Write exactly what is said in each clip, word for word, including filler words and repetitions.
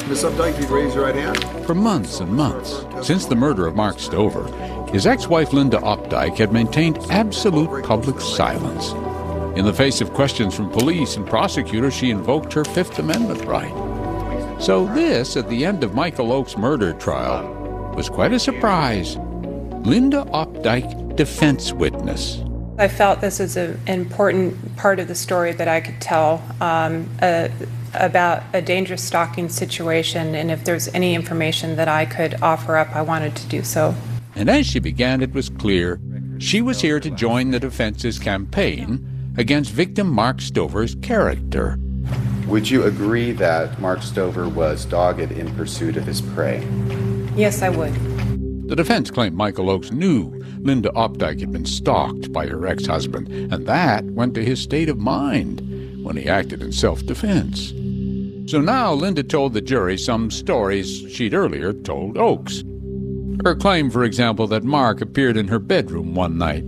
Miss Updike, if you'd raise your right hand. For months and months, since the murder of Mark Stover, his ex-wife Linda Opdyke had maintained absolute public silence. In the face of questions from police and prosecutors, she invoked her Fifth Amendment right. So this, at the end of Michael Oakes' murder trial, was quite a surprise. Linda Opdyke, defense witness. I felt this was an important part of the story that I could tell um, uh, about a dangerous stalking situation, and if there's any information that I could offer up, I wanted to do so. And as she began, it was clear she was here to join the defense's campaign against victim Mark Stover's character. Would you agree that Mark Stover was dogged in pursuit of his prey? Yes, I would. The defense claimed Michael Oakes knew Linda Opdyke had been stalked by her ex-husband, and that went to his state of mind when he acted in self-defense. So now Linda told the jury some stories she'd earlier told Oakes. Her claim, for example, that Mark appeared in her bedroom one night.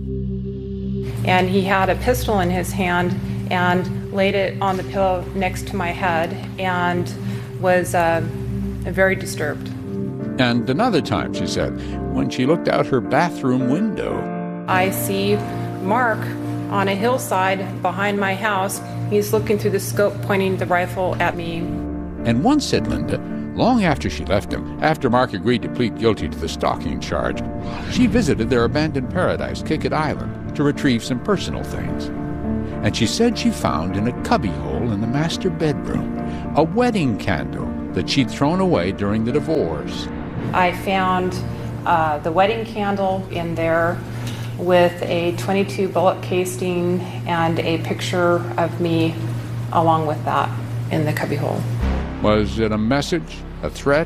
And he had a pistol in his hand and laid it on the pillow next to my head and was uh, very disturbed. And another time, she said, when she looked out her bathroom window. I see Mark on a hillside behind my house. He's looking through the scope, pointing the rifle at me. And once, said Linda, long after she left him, after Mark agreed to plead guilty to the stalking charge, she visited their abandoned paradise, Kickett Island, to retrieve some personal things. And she said she found in a cubbyhole in the master bedroom a wedding candle that she'd thrown away during the divorce. I found uh, the wedding candle in there with a twenty-two bullet casing and a picture of me along with that in the cubbyhole. Was it a message, a threat?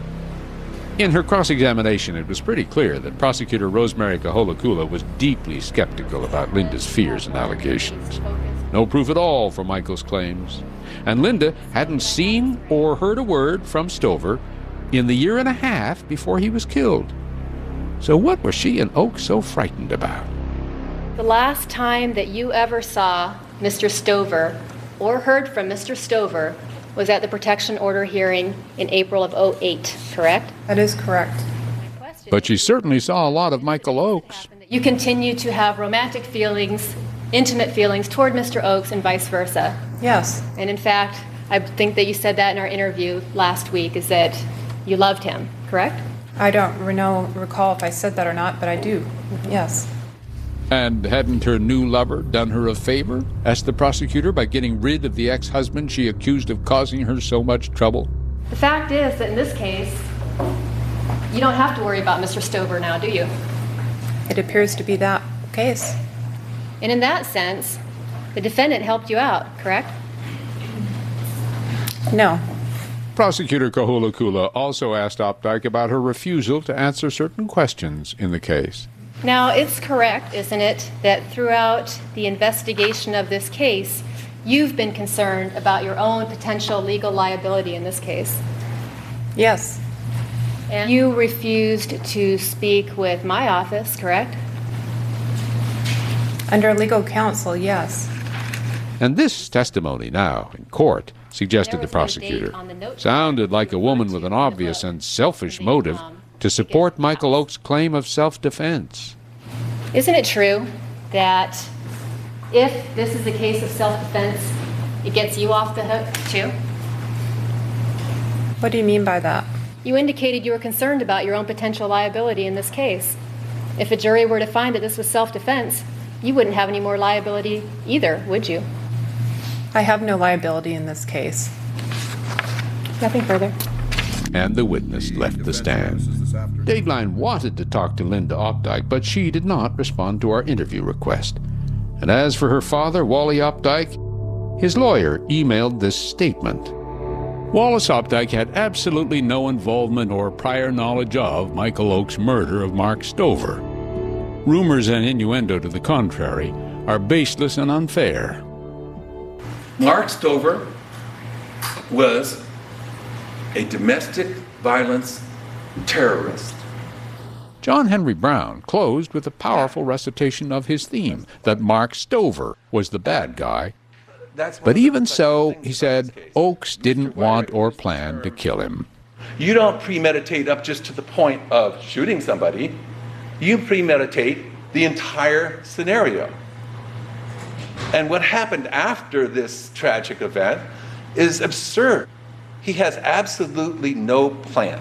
In her cross-examination, it was pretty clear that prosecutor Rosemary Kaholakula was deeply skeptical about Linda's fears and allegations. No proof at all for Michael's claims. And Linda hadn't seen or heard a word from Stover in the year and a half before he was killed. So what were she and Oakes so frightened about? The last time that you ever saw Mister Stover or heard from Mister Stover was at the protection order hearing in April of oh eight, correct? That is correct. But she certainly saw a lot of Michael Oakes. You continue to have romantic feelings, intimate feelings toward Mister Oakes and vice versa. Yes. And in fact, I think that you said that in our interview last week, is that you loved him, correct? I don't know, recall if I said that or not, but I do, yes. And hadn't her new lover done her a favor, asked the prosecutor, by getting rid of the ex-husband she accused of causing her so much trouble? The fact is that in this case, you don't have to worry about Mister Stover now, do you? It appears to be that case. And in that sense, the defendant helped you out, correct? No. Prosecutor Kaholakula also asked Opdyke about her refusal to answer certain questions in the case. Now, it's correct, isn't it, that throughout the investigation of this case, you've been concerned about your own potential legal liability in this case? Yes. And you refused to speak with my office, correct? Under legal counsel, yes. And this testimony now in court, suggested the prosecutor, sounded like a woman with an obvious and selfish motive to support Michael Oakes' claim of self-defense. Isn't it true that if this is a case of self-defense, it gets you off the hook, too? What do you mean by that? You indicated you were concerned about your own potential liability in this case. If a jury were to find that this was self-defense, you wouldn't have any more liability either, would you? I have no liability in this case. Nothing further. And the witness left the stand. Dateline wanted to talk to Linda Opdyke, but she did not respond to our interview request. And as for her father, Wally Opdyke, his lawyer emailed this statement. Wallace Opdyke had absolutely no involvement or prior knowledge of Michael Oakes' murder of Mark Stover. Rumors and innuendo to the contrary are baseless and unfair. Mark Stover was a domestic violence terrorist. John Henry Brown closed with a powerful recitation of his theme, that Mark Stover was the bad guy, that's one But of the even special so, things he about said, this case. Oakes didn't Mister want Weddick or used the plan to term, kill him. You don't premeditate up just to the point of shooting somebody. You premeditate the entire scenario. And what happened after this tragic event is absurd. He has absolutely no plan.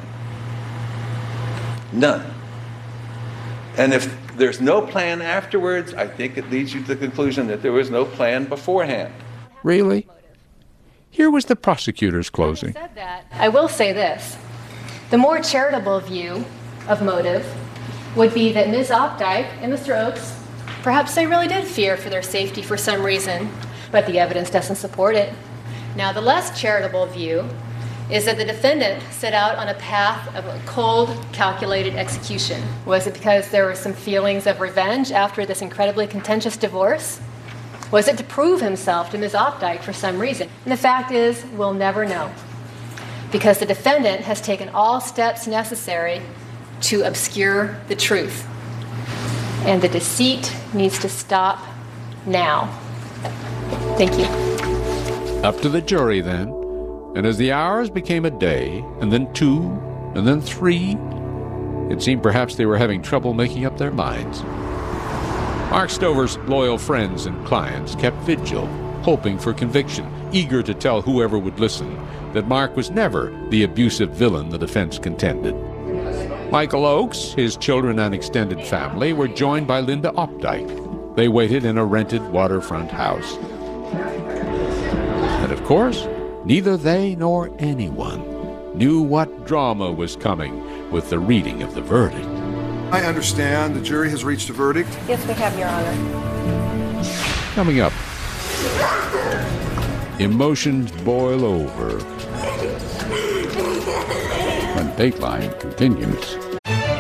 None. And if there's no plan afterwards, I think it leads you to the conclusion that there was no plan beforehand. Really? Here was the prosecutor's closing. Said that, I will say this. The more charitable view of motive would be that Miz Opdyke and Mister Oakes, perhaps they really did fear for their safety for some reason, but the evidence doesn't support it. Now, the less charitable view is that the defendant set out on a path of a cold, calculated execution. Was it because there were some feelings of revenge after this incredibly contentious divorce? Was it to prove himself to Miz Opdyke for some reason? And the fact is, we'll never know, because the defendant has taken all steps necessary to obscure the truth. And the deceit needs to stop now. Thank you. Up to the jury then. And as the hours became a day, and then two, and then three, it seemed perhaps they were having trouble making up their minds. Mark Stover's loyal friends and clients kept vigil, hoping for conviction, eager to tell whoever would listen that Mark was never the abusive villain the defense contended. Michael Oakes, his children and extended family were joined by Linda Opdyke. They waited in a rented waterfront house. And of course, neither they nor anyone knew what drama was coming with the reading of the verdict. I understand the jury has reached a verdict. Yes, we have, Your Honor. Coming up, emotions boil over when Dateline continues.